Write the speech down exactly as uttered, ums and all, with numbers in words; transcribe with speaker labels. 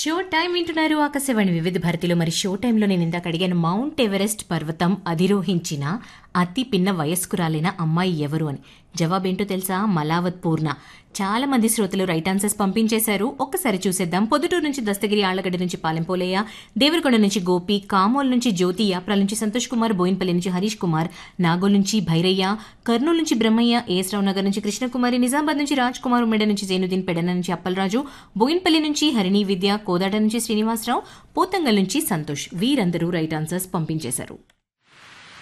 Speaker 1: Show time వింటున్నారు ఆకాశవాణి వివిధ భారతిలో. మరి షో టైంలో నేను ఇందాక అడిగాను, మౌంట్ ఎవరెస్ట్ పర్వతం అధిరోహించిన అతి పిన్న వయస్కురాలైన అమ్మాయి ఎవరు అని. జవాబేంటో తెలుసా? మలావత్ పూర్ణ. చాలా మంది శ్రోతలు రైట్ ఆన్సర్స్ పంపించేశారు. ఒక్కసారి చూసేద్దాం. పొద్దుటూరు నుంచి దస్తగిరి, ఆళ్లగడ్డ నుంచి పాలెంపోలయ్య, దేవరకొండ నుంచి గోపి, కామోల్ నుంచి జ్యోతి, యాప్రాల నుంచి సంతోష్ కుమార్, బోయిన్పల్లి నుంచి హరీష్ కుమార్, నాగోల్ నుంచి భైరయ్య, కర్నూలు నుంచి బ్రహ్మయ్య, ఏఎస్ రావు నగర్ నుంచి కృష్ణకుమారి, నిజామాబాద్ నుంచి రాజ్ కుమార్, ఉమ్మడి నుంచి జైనుద్దీన్, పెడన నుంచి అప్పలరాజు, బోయిన్పల్లి నుంచి హరిణి విద్య, కోదాడ నుంచి శ్రీనివాసరావు, పోతంగల్ నుంచి సంతోష్. వీరందరూ రైట్ ఆన్సర్స్ పంపించేశారు.